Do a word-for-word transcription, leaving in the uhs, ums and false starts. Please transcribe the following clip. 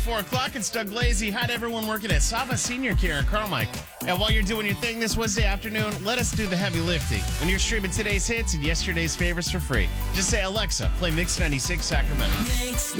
Four o'clock, it's Doug Lazy. Hi to everyone working at Saba Senior Care in Carmichael. And while you're doing your thing this Wednesday afternoon, let us do the heavy lifting. When you're streaming today's hits and yesterday's favorites for free, just say, Alexa, play Mix ninety-six Sacramento. Mix